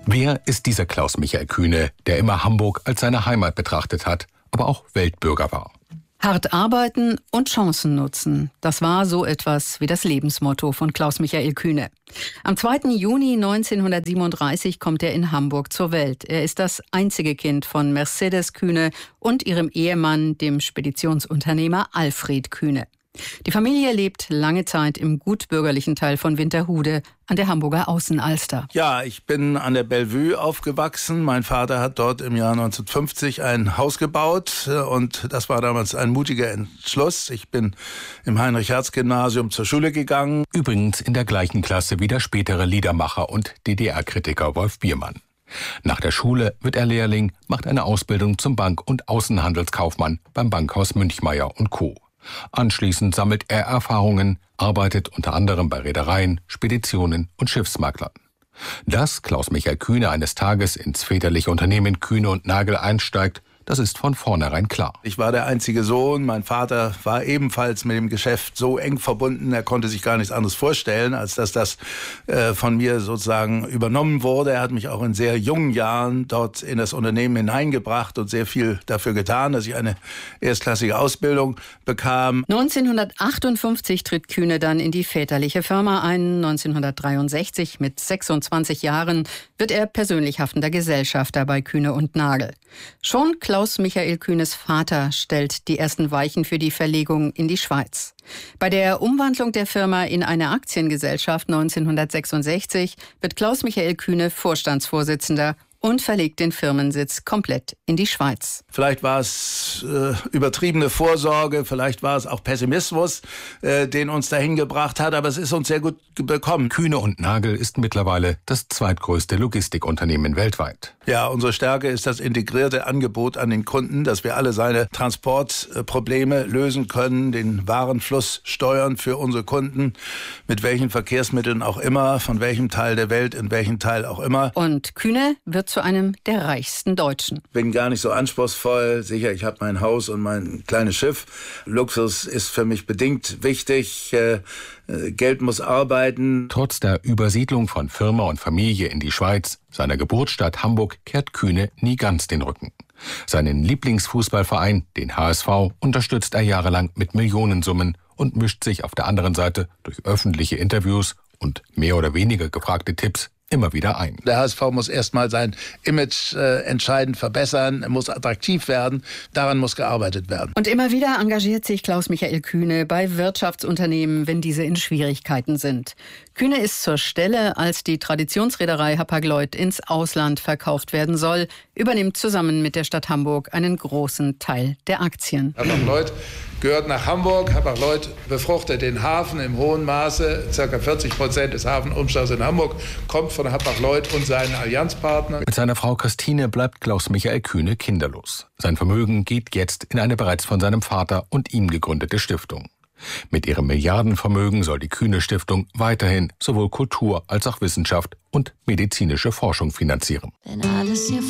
Wer ist dieser Klaus-Michael Kühne, der immer Hamburg als seine Heimat betrachtet hat, aber auch Weltbürger war? Hart arbeiten und Chancen nutzen. Das war so etwas wie das Lebensmotto von Klaus-Michael Kühne. Am 2. Juni 1937 kommt er in Hamburg zur Welt. Er ist das einzige Kind von Mercedes Kühne und ihrem Ehemann, dem Speditionsunternehmer Alfred Kühne. Die Familie lebt lange Zeit im gutbürgerlichen Teil von Winterhude an der Hamburger Außenalster. Ja, ich bin an der Bellevue aufgewachsen. Mein Vater hat dort im Jahr 1950 ein Haus gebaut und das war damals ein mutiger Entschluss. Ich bin im Heinrich-Hertz-Gymnasium zur Schule gegangen. Übrigens in der gleichen Klasse wie der spätere Liedermacher und DDR-Kritiker Wolf Biermann. Nach der Schule wird er Lehrling, macht eine Ausbildung zum Bank- und Außenhandelskaufmann beim Bankhaus Münchmeyer & Co. Anschließend sammelt er Erfahrungen, arbeitet unter anderem bei Reedereien, Speditionen und Schiffsmaklern. Dass Klaus-Michael Kühne eines Tages ins väterliche Unternehmen Kühne und Nagel einsteigt, das ist von vornherein klar. Ich war der einzige Sohn. Mein Vater war ebenfalls mit dem Geschäft so eng verbunden, er konnte sich gar nichts anderes vorstellen, als dass das von mir sozusagen übernommen wurde. Er hat mich auch in sehr jungen Jahren dort in das Unternehmen hineingebracht und sehr viel dafür getan, dass ich eine erstklassige Ausbildung bekam. 1958 tritt Kühne dann in die väterliche Firma ein. 1963 mit 26 Jahren wird er persönlich haftender Gesellschafter bei Kühne und Nagel. Schon Klaus-Michael Kühnes Vater stellt die ersten Weichen für die Verlegung in die Schweiz. Bei der Umwandlung der Firma in eine Aktiengesellschaft 1966 wird Klaus-Michael Kühne Vorstandsvorsitzender und verlegt den Firmensitz komplett in die Schweiz. Vielleicht war es übertriebene Vorsorge, vielleicht war es auch Pessimismus, den uns dahin gebracht hat, aber es ist uns sehr gut bekommen. Kühne und Nagel ist mittlerweile das zweitgrößte Logistikunternehmen weltweit. Ja, unsere Stärke ist das integrierte Angebot an den Kunden, dass wir alle seine Transportprobleme lösen können, den Warenfluss steuern für unsere Kunden, mit welchen Verkehrsmitteln auch immer, von welchem Teil der Welt in welchem Teil auch immer. Und Kühne wird zu einem der reichsten Deutschen. Bin gar nicht so anspruchsvoll. Sicher, ich habe mein Haus und mein kleines Schiff. Luxus ist für mich bedingt wichtig. Geld muss arbeiten. Trotz der Übersiedlung von Firma und Familie in die Schweiz, seiner Geburtsstadt Hamburg, kehrt Kühne nie ganz den Rücken. Seinen Lieblingsfußballverein, den HSV, unterstützt er jahrelang mit Millionensummen und mischt sich auf der anderen Seite durch öffentliche Interviews und mehr oder weniger gefragte Tipps immer wieder ein. Der HSV muss erstmal sein Image entscheidend verbessern, muss attraktiv werden, daran muss gearbeitet werden. Und immer wieder engagiert sich Klaus-Michael Kühne bei Wirtschaftsunternehmen, wenn diese in Schwierigkeiten sind. Kühne ist zur Stelle, als die Traditionsreederei Hapag-Lloyd ins Ausland verkauft werden soll, übernimmt zusammen mit der Stadt Hamburg einen großen Teil der Aktien. Hapag-Lloyd gehört nach Hamburg. Hapag-Lloyd befruchtet den Hafen im hohen Maße. Ca. 40% des Hafenumschlags in Hamburg kommt von Hapag-Lloyd und seinen Allianzpartnern. Mit seiner Frau Christine bleibt Klaus-Michael Kühne kinderlos. Sein Vermögen geht jetzt in eine bereits von seinem Vater und ihm gegründete Stiftung. Mit ihrem Milliardenvermögen soll die Kühne-Stiftung weiterhin sowohl Kultur als auch Wissenschaft und medizinische Forschung finanzieren.